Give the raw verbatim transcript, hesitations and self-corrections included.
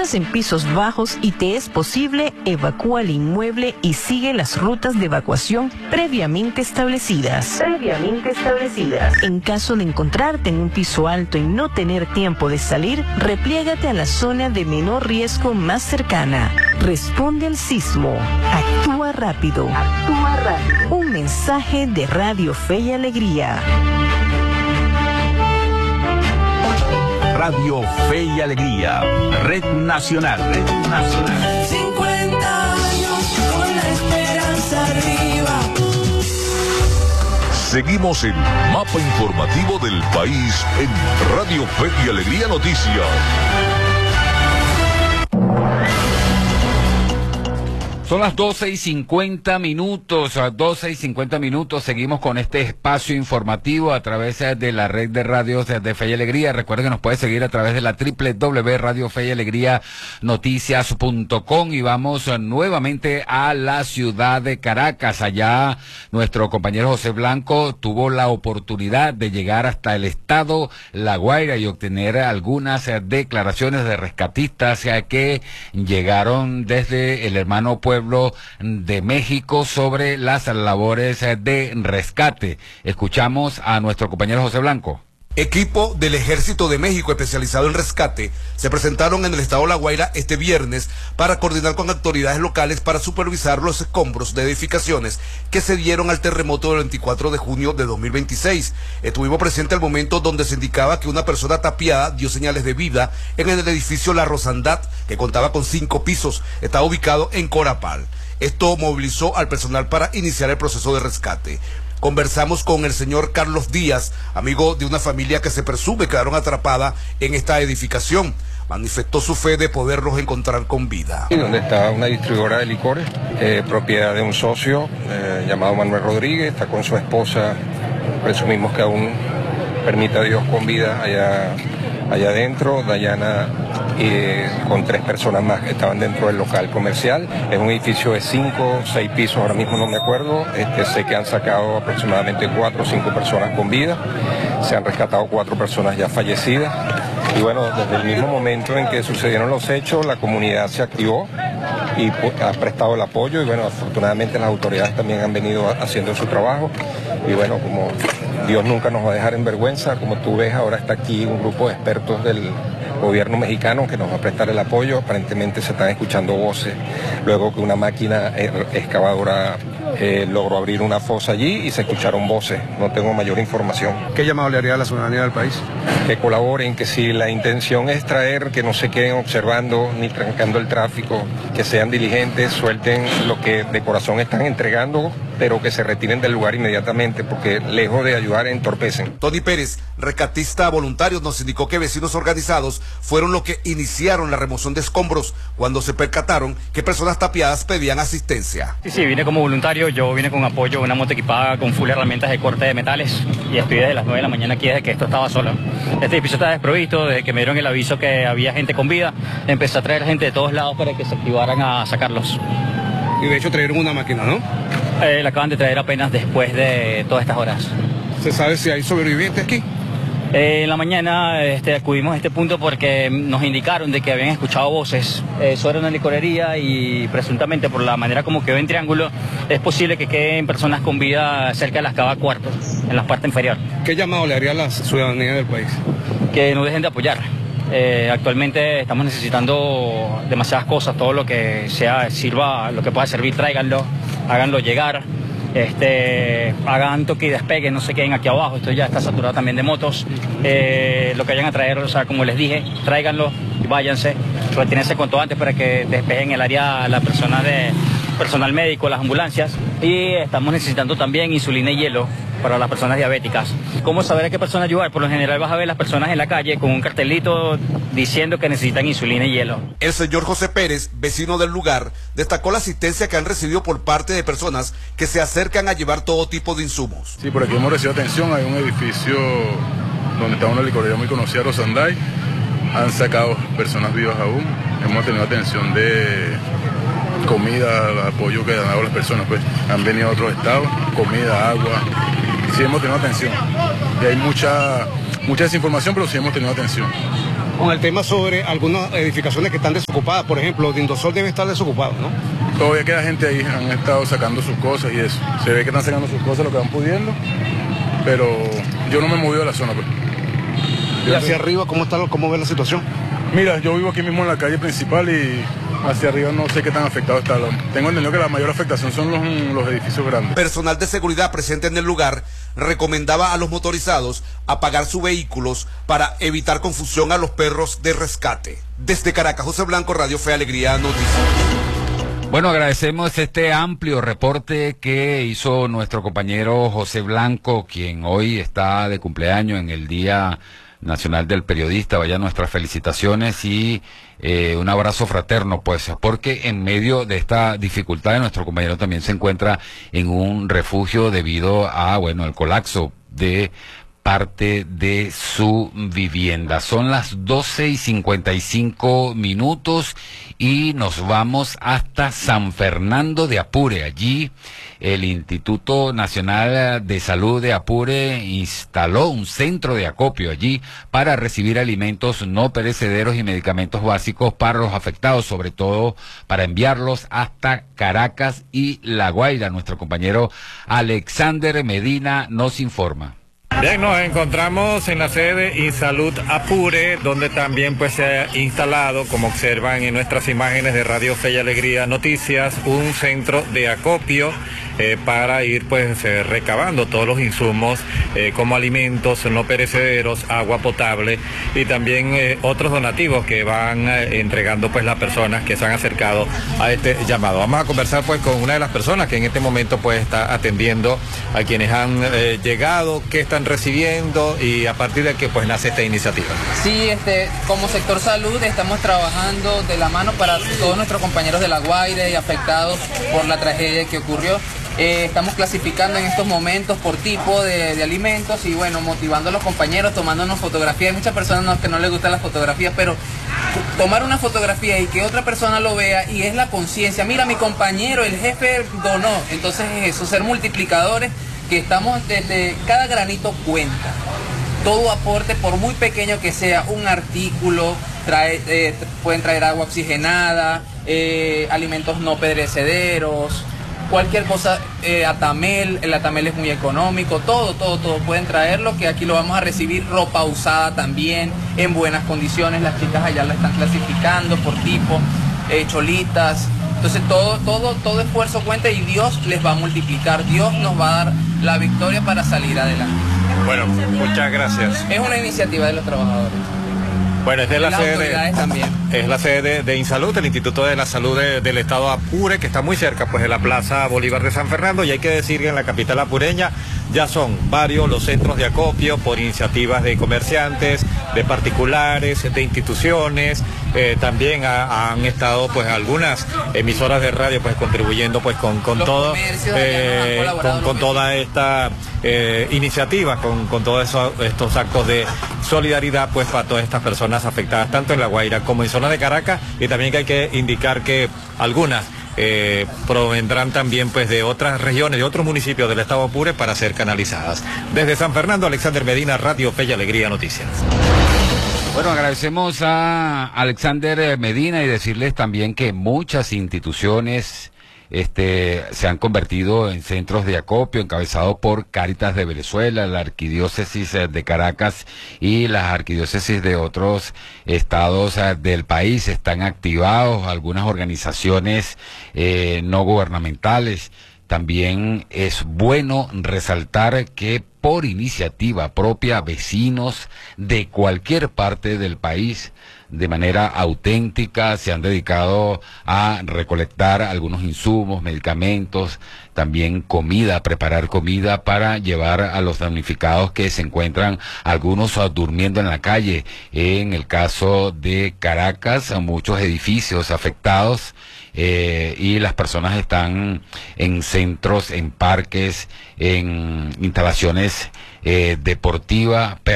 estás en pisos bajos y te es posible, evacúa el inmueble y sigue las rutas de evacuación previamente establecidas. Previamente establecidas. En caso de encontrarte en un piso alto y no tener tiempo de salir, repliégate a la zona de menor riesgo más cercana. Responde al sismo. Actúa rápido. Actúa rápido. Un mensaje de Radio Fe y Alegría. Radio Fe y Alegría, Red Nacional. Red Nacional. cincuenta años con la esperanza arriba. Seguimos en Mapa Informativo del País en Radio Fe y Alegría Noticias. Son las doce y cincuenta minutos, a las doce y cincuenta minutos seguimos con este espacio informativo a través de la red de radios de Fe y Alegría. Recuerden que nos puede seguir a través de la doble u doble u doble u punto radio fe y alegría noticias punto com y vamos nuevamente a la ciudad de Caracas. Allá nuestro compañero José Blanco tuvo la oportunidad de llegar hasta el estado La Guaira y obtener algunas declaraciones de rescatistas que llegaron desde el hermano pueblo de México sobre las labores de rescate. Escuchamos a nuestro compañero José Blanco. Equipo del Ejército de México especializado en rescate se presentaron en el estado La Guaira este viernes para coordinar con autoridades locales para supervisar los escombros de edificaciones que se dieron al terremoto del veinticuatro de junio de dos mil veintiséis. Estuvimos presentes al momento donde se indicaba que una persona tapiada dio señales de vida en el edificio La Rosandad, que contaba con cinco pisos. Estaba ubicado en Corapal. Esto movilizó al personal para iniciar el proceso de rescate. Conversamos con el señor Carlos Díaz, amigo de una familia que se presume quedaron atrapada en esta edificación. Manifestó su fe de poderlos encontrar con vida. Donde está una distribuidora de licores, eh, propiedad de un socio eh, llamado Manuel Rodríguez, está con su esposa, presumimos que aún permita Dios con vida allá, allá adentro. Dayana eh, con tres personas más que estaban dentro del local comercial. Es un edificio de cinco, seis pisos, ahora mismo no me acuerdo. Este, sé que han sacado aproximadamente cuatro o cinco personas con vida. Se han rescatado cuatro personas ya fallecidas. Y bueno, desde el mismo momento en que sucedieron los hechos, la comunidad se activó y ha prestado el apoyo. Y bueno, afortunadamente las autoridades también han venido haciendo su trabajo. Y bueno, como Dios nunca nos va a dejar en vergüenza, como tú ves, ahora está aquí un grupo de expertos del gobierno mexicano que nos va a prestar el apoyo. Aparentemente se están escuchando voces luego que una máquina excavadora eh, logró abrir una fosa allí y se escucharon voces. No tengo mayor información. ¿Qué llamado le haría a la ciudadanía del país? Que colaboren, que si la intención es traer, que no se queden observando ni trancando el tráfico, que sean diligentes, suelten lo que de corazón están entregando, pero que se retiren del lugar inmediatamente, porque lejos de ayudar entorpecen. Tony Pérez, rescatista voluntario, nos indicó que vecinos organizados fueron los que iniciaron la remoción de escombros cuando se percataron que personas tapiadas pedían asistencia. Sí, sí, vine como voluntario, yo vine con apoyo, una moto equipada con full herramientas de corte de metales y estoy desde las nueve de la mañana aquí desde que esto estaba solo. Este edificio está desprovisto, desde que me dieron el aviso que había gente con vida, empecé a traer gente de todos lados para que se activaran a sacarlos. Y de hecho trajeron una máquina, ¿no? Eh, la acaban de traer apenas después de todas estas horas. ¿Se sabe si hay sobrevivientes aquí? Eh, en la mañana este, acudimos a este punto porque nos indicaron de que habían escuchado voces. Eh, eso era una licorería y presuntamente por la manera como quedó en triángulo es posible que queden personas con vida cerca de las cava cuartos, en la parte inferior. ¿Qué llamado le haría a la ciudadanía del país? Que no dejen de apoyar. Eh, actualmente estamos necesitando demasiadas cosas, todo lo que sea sirva, lo que pueda servir, tráiganlo, háganlo llegar. Este, hagan toque y despegue, no se queden aquí abajo, esto ya está saturado también de motos. Eh, lo que vayan a traer, o sea, como les dije, tráiganlo y váyanse, retírense cuanto antes para que despejen el área la persona de personal médico, las ambulancias. Y estamos necesitando también insulina y hielo para las personas diabéticas. ¿Cómo saber a qué persona ayudar? Por lo general vas a ver las personas en la calle con un cartelito diciendo que necesitan insulina y hielo. El señor José Pérez, vecino del lugar, destacó la asistencia que han recibido por parte de personas que se acercan a llevar todo tipo de insumos. Sí, por aquí hemos recibido atención, hay un edificio donde está una licorería muy conocida, Rosanday. Han sacado personas vivas aún, hemos tenido atención de comida, apoyo que han dado las personas, pues han venido a otros estados, comida, agua, sí hemos tenido atención. Y hay mucha, mucha desinformación, pero sí hemos tenido atención. Con el tema sobre algunas edificaciones que están desocupadas, por ejemplo, Dindosol debe estar desocupado, ¿no? Todavía queda gente ahí, han estado sacando sus cosas y eso. Se ve que están sacando sus cosas lo que van pudiendo, pero yo no me he movido de la zona. Pues. ¿Y hacia arriba cómo está, cómo ve la situación? Mira, yo vivo aquí mismo en la calle principal y hacia arriba no sé qué tan afectado está. Tengo entendido que la mayor afectación son los, los edificios grandes. Personal de seguridad presente en el lugar recomendaba a los motorizados apagar sus vehículos para evitar confusión a los perros de rescate. Desde Caracas, José Blanco, Radio Fe y Alegría Noticias. Bueno, agradecemos este amplio reporte que hizo nuestro compañero José Blanco, quien hoy está de cumpleaños en el Día Nacional del Periodista. Vaya nuestras felicitaciones y eh, un abrazo fraterno, pues, porque en medio de esta dificultad nuestro compañero también se encuentra en un refugio debido a, bueno, el colapso de parte de su vivienda. Son las doce y cincuenta y cinco minutos y nos vamos hasta San Fernando de Apure. Allí el Instituto Nacional de Salud de Apure instaló un centro de acopio allí para recibir alimentos no perecederos y medicamentos básicos para los afectados, sobre todo para enviarlos hasta Caracas y La Guaira. Nuestro compañero Alexander Medina nos informa. Bien, nos encontramos en la sede InSalud Apure, donde también pues se ha instalado, como observan en nuestras imágenes de Radio Fe y Alegría Noticias, un centro de acopio eh, para ir pues eh, recabando todos los insumos eh, como alimentos no perecederos, agua potable y también eh, otros donativos que van eh, entregando pues las personas que se han acercado a este llamado. Vamos a conversar pues con una de las personas que en este momento pues está atendiendo a quienes han eh, llegado, que están recibiendo y a partir de que pues nace esta iniciativa. Sí, este, como sector salud estamos trabajando de la mano para todos nuestros compañeros de La Guaira y afectados por la tragedia que ocurrió. Eh, estamos clasificando en estos momentos por tipo de, de alimentos y bueno, motivando a los compañeros, tomándonos fotografías. Hay muchas personas no, que no les gustan las fotografías, pero tomar una fotografía y que otra persona lo vea y es la conciencia. Mira, mi compañero, el jefe donó. Entonces es eso, ser multiplicadores, que estamos desde cada granito cuenta. Todo aporte, por muy pequeño que sea, un artículo, trae, eh, pueden traer agua oxigenada, eh, alimentos no perecederos, cualquier cosa, eh, atamel, el atamel es muy económico, todo, todo, todo pueden traerlo, que aquí lo vamos a recibir, ropa usada también, en buenas condiciones, las chicas allá la están clasificando por tipo, eh, cholitas. Entonces todo, todo, todo esfuerzo cuenta y Dios les va a multiplicar, Dios nos va a dar la victoria para salir adelante. Bueno, muchas gracias. Es una iniciativa de los trabajadores. Bueno, esta es la sede, de, también. es la sede de, de InSalud, el Instituto de la Salud de, del Estado Apure, que está muy cerca pues de la Plaza Bolívar de San Fernando, y hay que decir que en la capital apureña ya son varios los centros de acopio por iniciativas de comerciantes, de particulares, de instituciones, eh, también ha, han estado pues algunas emisoras de radio pues contribuyendo pues con, con todo, eh, con, con toda esta eh, iniciativa, con, con todos eso, estos actos de solidaridad pues para todas estas personas afectadas tanto en La Guaira como en zona de Caracas, y también que hay que indicar que algunas eh, provendrán también pues de otras regiones, de otros municipios del estado Apure para ser canalizadas. Desde San Fernando, Alexander Medina, Radio Fe y Alegría Noticias. Bueno, agradecemos a Alexander Medina y decirles también que muchas instituciones Este, se han convertido en centros de acopio encabezados por Cáritas de Venezuela, la Arquidiócesis de Caracas y las arquidiócesis de otros estados del país. Están activados algunas organizaciones eh, no gubernamentales. También es bueno resaltar que por iniciativa propia, vecinos de cualquier parte del país, de manera auténtica, se han dedicado a recolectar algunos insumos, medicamentos, también comida, preparar comida para llevar a los damnificados que se encuentran algunos durmiendo en la calle. En el caso de Caracas, muchos edificios afectados eh, y las personas están en centros, en parques, en instalaciones eh, deportivas.